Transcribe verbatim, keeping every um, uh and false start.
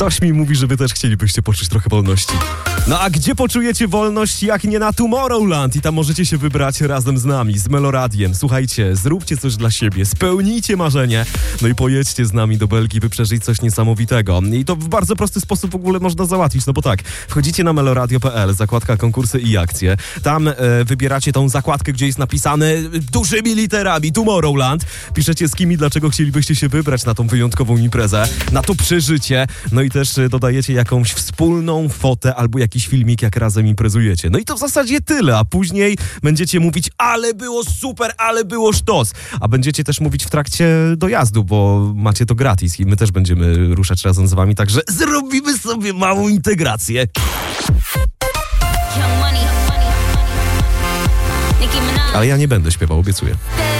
Coś mi mówi, że wy też chcielibyście poczuć trochę wolności. No a gdzie poczujecie wolność, jak nie na Tomorrowland? I tam możecie się wybrać razem z nami, z Meloradiem. Słuchajcie, zróbcie coś dla siebie, spełnijcie marzenie, no i pojedźcie z nami do Belgii, by przeżyć coś niesamowitego. I to w bardzo prosty sposób w ogóle można załatwić, no bo tak, wchodzicie na meloradio kropka p l, zakładka konkursy i akcje. Tam e, wybieracie tą zakładkę, gdzie jest napisane dużymi literami Tomorrowland. Piszecie z kim i dlaczego chcielibyście się wybrać na tą wyjątkową imprezę, na to przeżycie. No i też e, dodajecie jakąś wspólną fotę albo jakiś filmik, jak razem imprezujecie. No i to w zasadzie tyle, a później będziecie mówić, ale było super, ale było sztos. A będziecie też mówić w trakcie dojazdu, bo macie to gratis i my też będziemy ruszać razem z wami, także zrobimy sobie małą integrację. Ale ja nie będę śpiewał, obiecuję.